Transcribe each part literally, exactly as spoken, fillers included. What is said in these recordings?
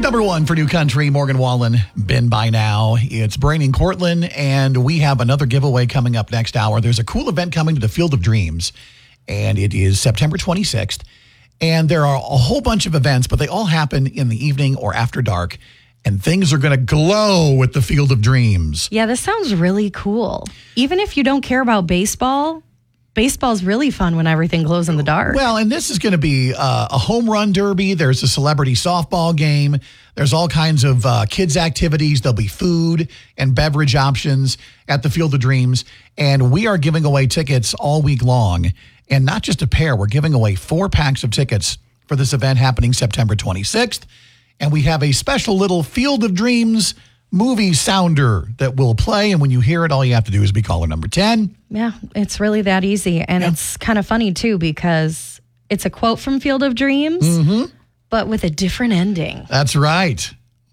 Number one for New Country, Morgan Wallen, been by now. It's Brain and Cortland, and we have another giveaway coming up next hour. There's a cool event coming to the Field of Dreams, and it is September twenty-sixth. And there are a whole bunch of events, but they all happen in the evening or after dark, and things are going to glow with the Field of Dreams. Yeah, this sounds really cool. Even if you don't care about baseball, baseball's really fun when everything glows in the dark. Well, and this is going to be uh, a home run derby. There's a celebrity softball game. There's all kinds of uh, kids' activities. There'll be food and beverage options at the Field of Dreams. And we are giving away tickets all week long. And not just a pair. We're giving away four packs of tickets for this event happening September twenty-sixth. And we have a special little Field of Dreams movie sounder that will play. And when you hear it, all you have to do is be caller number ten. Yeah, it's really that easy. And Yeah. it's kind of funny, too, because it's a quote from Field of Dreams, Mm-hmm. but with a different ending. That's right.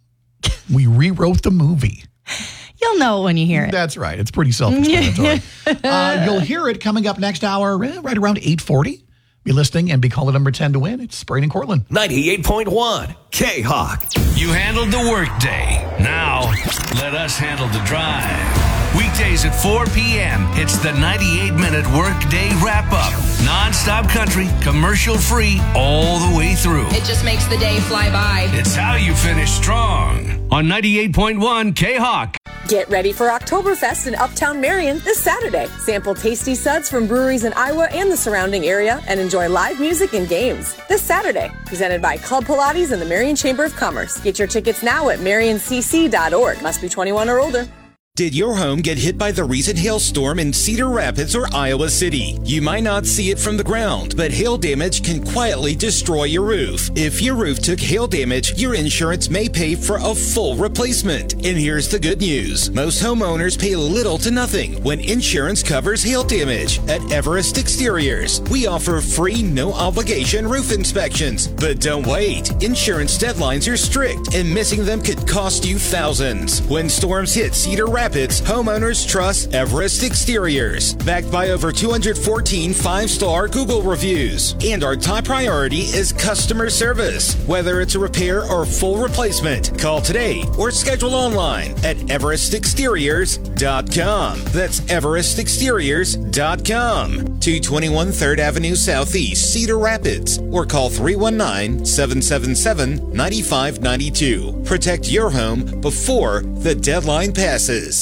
We rewrote the movie. You'll know it when you hear it. That's right. It's pretty self-explanatory. uh, you'll hear it coming up next hour, eh, right around eight forty. Be listening and be caller number ten to win. It's Brain and Cortland. ninety-eight point one K-Hawk. You handled the workday. Now, let us handle the drive. Weekdays at four p.m., it's the ninety-eight minute workday wrap-up. Non-stop country, commercial-free, all the way through. It just makes the day fly by. It's how you finish strong on ninety-eight point one K-Hawk. Get ready for Oktoberfest in Uptown Marion this Saturday. Sample tasty suds from breweries in Iowa and the surrounding area and enjoy live music and games this Saturday. Presented by Club Pilates and the Marion Chamber of Commerce. Get your tickets now at marion c c dot org. Must be twenty-one or older. Did your home get hit by the recent hailstorm in Cedar Rapids or Iowa City? You might not see it from the ground, but hail damage can quietly destroy your roof. If your roof took hail damage, your insurance may pay for a full replacement. And here's the good news. Most homeowners pay little to nothing when insurance covers hail damage. At Everest Exteriors, we offer free, no-obligation roof inspections. But don't wait. Insurance deadlines are strict, and missing them could cost you thousands. When storms hit Cedar Rapids, homeowners trust Everest Exteriors, backed by over two hundred fourteen five-star Google reviews. And our top priority is customer service. Whether it's a repair or full replacement, call today or schedule online at everest exteriors dot com. That's everest exteriors dot com. two twenty-one third Avenue Southeast, Cedar Rapids, or call three one nine, seven seven seven, nine five nine two. Protect your home before the deadline passes.